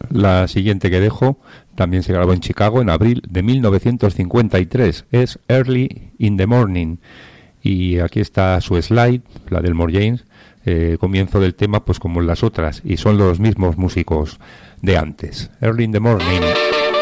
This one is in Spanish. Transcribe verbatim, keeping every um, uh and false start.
La siguiente que dejo también se grabó en Chicago en abril de mil novecientos cincuenta y tres. Es Early in the Morning. Y aquí está su slide, la del More James, eh, comienzo del tema pues como en las otras, y son los mismos músicos de antes. Early in the Morning.